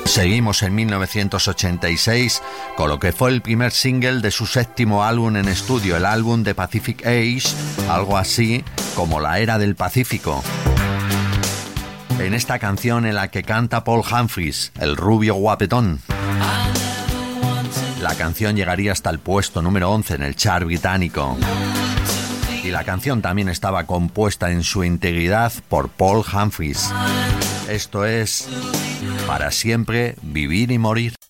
Seguimos en 1986 con lo que fue el primer single de su séptimo álbum en estudio, el álbum de Pacific Age, algo así como la Era del Pacífico. En esta canción en la que canta Paul Humphries, el rubio guapetón. La canción llegaría hasta el puesto número 11 en el chart británico. Y la canción también estaba compuesta en su integridad por Paul Humphries. Esto es Para siempre, vivir y morir.